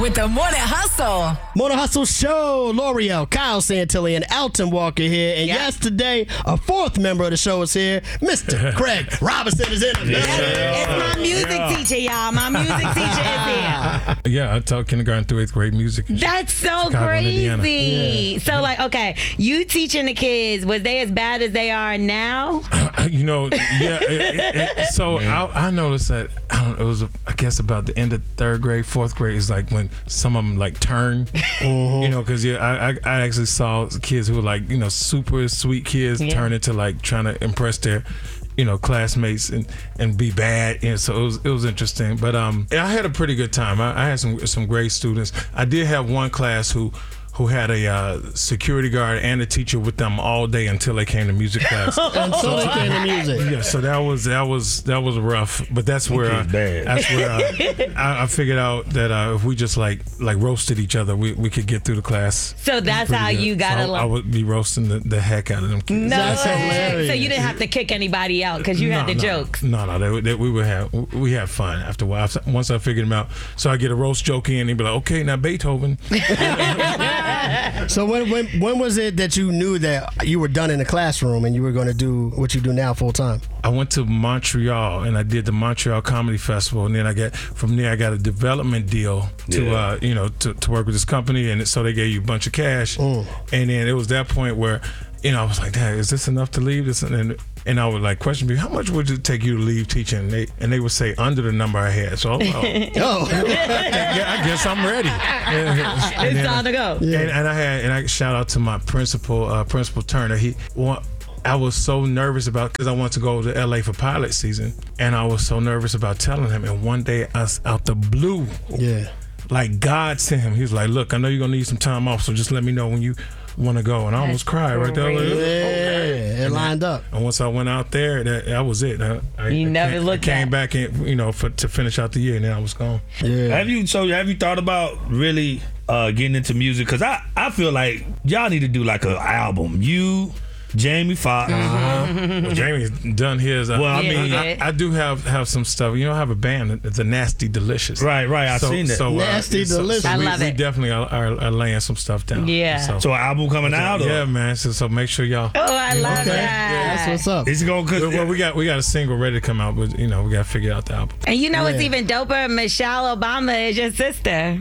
With the Morning Hustle. Morning Hustle Show. L'Oreal, Kyle Santilli, and Alton Walker here. And yesterday, a fourth member of the show is here. Mr. Craig Robinson is in the building. It's my music teacher, y'all. My music teacher is here. Yeah, I taught kindergarten through 8th grade music. That's so Chicago, crazy. Indiana. So, like, okay, you teaching the kids, was they as bad as they are now? So I noticed that, it was, I guess, about the end of 3rd grade, 4th grade is like when some of them like turn, because I actually saw kids who were like, super sweet kids turn into like trying to impress their classmates and be bad. And so it was interesting. But I had a pretty good time. I had some great students. I did have one class who had a security guard and a teacher with them all day until they came to music class. Until they came to music. Yeah, so that was rough. But that's where I figured out that if we just like roasted each other, we could get through the class. So that's how you got along. I would be roasting the heck out of them kids. No, That's hilarious. so you didn't have to kick anybody out because you had the jokes. No, we had fun after a while. Once I figured them out, so I get a roast joke in, and he'd be like, "Okay, now Beethoven." So when was it that you knew that you were done in the classroom and you were going to do what you do now full time? I went to Montreal and I did the Montreal Comedy Festival, and then I got a development deal to work with this company, and so they gave you a bunch of cash, and then it was that point where I was like, "Dad, is this enough to leave?" And I would like question me, how much would it take you to leave teaching? And they would say under the number I had. So I guess I'm ready. It's time to go. And I shout out to my Principal Turner. I was so nervous because I wanted to go to LA for pilot season, and I was so nervous about telling him. And one day, out the blue, like God sent him. He was like, "Look, I know you're gonna need some time off, so just let me know when you want to go." And I almost cried right there. It lined up. And once I went out there, that was it. I came back in, to finish out the year, and then I was gone. Yeah. Have you thought about really getting into music? Because I feel like y'all need to do like an album. You, Jamie Foxx. Well, Jamie's done his. I do have some stuff. I have a band, the Nasty Delicious. Right. I've seen that. Nasty Delicious. I love we it. definitely are laying some stuff down. Yeah. So an album coming out? Yeah, man. So make sure y'all. Oh, I love that. Yeah, that's what's up. Is it going? Well, we got a single ready to come out, but we got to figure out the album. And what's even doper? Michelle Obama is your sister.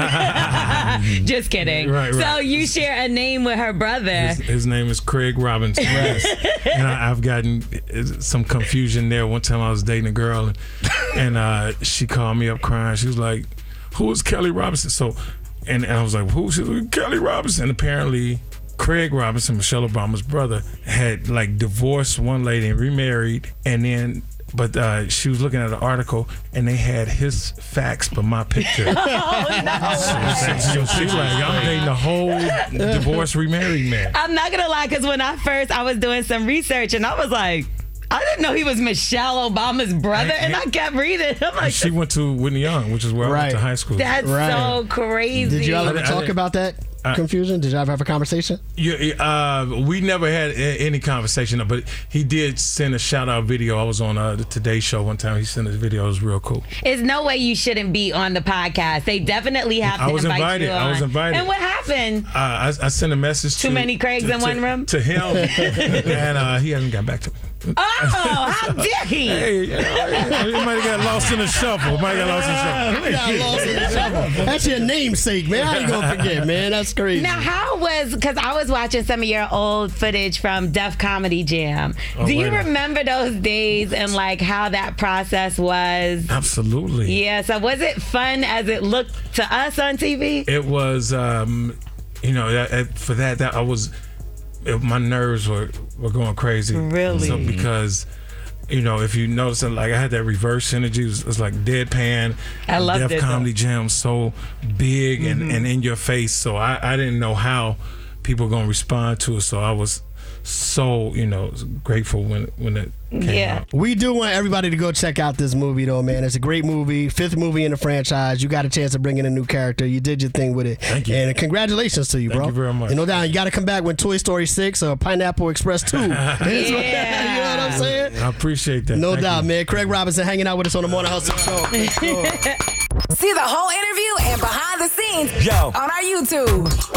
Just kidding. Right. So you share a name with her brother. His name is Craig Robinson. And I've gotten some confusion there. One time I was dating a girl, and she called me up crying. She was like, "Who is Kelly Robinson?" So, and I was like, "Who?" She was like, "Kelly Robinson." Apparently, Craig Robinson, Michelle Obama's brother, had like divorced one lady and remarried, and then. But she was looking at an article, and they had his fax but my picture. Oh, no. So she's like, I'm dating a whole divorced, remarried man. I'm not going to lie, because when I was doing some research, and I was like, I didn't know he was Michelle Obama's brother, and I kept reading. I'm like, she went to Whitney Young, which is where I went to high school. That's so crazy. Did you ever talk about that confusion? Did you ever have a conversation? Yeah, we never had any conversation, but he did send a shout-out video. I was on the Today Show one time. He sent a video. It was real cool. There's no way you shouldn't be on the podcast. They definitely have to invite you on. I was invited. And what happened? I sent a message Too many Craigs in one room? To him, and he hasn't got back to me. Oh, how dare he? Hey, he might have got lost in the shuffle. That's your namesake, man. How you gonna forget, man? That's crazy. Now, because I was watching some of your old footage from Def Comedy Jam. Do you remember those days and like how that process was? Absolutely. Yeah, so was it fun as it looked to us on TV? It was, for that I was, my nerves were going crazy. Really? So because, if you notice, like I had that reverse energy. It was like deadpan. I loved it. Def Comedy Jam so big and in your face. So I didn't know how people were going to respond to it. So I was so, grateful when it came out. We do want everybody to go check out this movie, though, man. It's a great movie. 5th movie in the franchise. You got a chance to bring in a new character. You did your thing with it. Thank you. And congratulations to you, bro. Thank you very much. And no doubt, you got to come back when Toy Story 6 or Pineapple Express 2. You know what I'm saying? I appreciate that. No Thank doubt, you. man. Craig Robinson hanging out with us on the Morning Hustle Show. See the whole interview and behind the scenes on our YouTube.